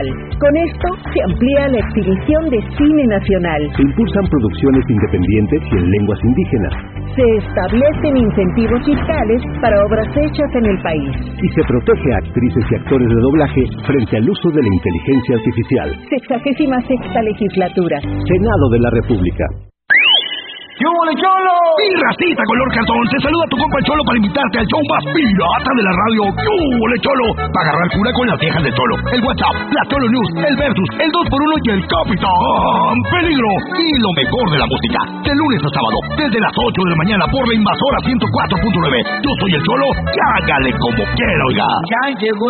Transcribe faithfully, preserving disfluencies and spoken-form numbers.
Con esto se amplía la exhibición de cine nacional. Se impulsan producciones independientes y en lenguas indígenas. Se establecen incentivos fiscales para obras hechas en el país. Y se protege a actrices y actores de doblaje frente al uso de la inteligencia artificial. Sexagésima sexta legislatura. Senado de la República. ¡Qué huele, Cholo! ¡Mi racita color cartón! Te saluda tu compa el Cholo para invitarte al show más pirata de la radio. ¡Qué huele, Cholo! Para agarrar cura con las viejas de Cholo. El WhatsApp, la Cholo News, el Versus, el dos por uno y el Capitán Peligro. Y lo mejor de la música. De lunes a sábado, desde las ocho de la mañana por la Invasora ciento cuatro punto nueve. Yo soy el Cholo y hágale como quiera, oiga. Ya llegó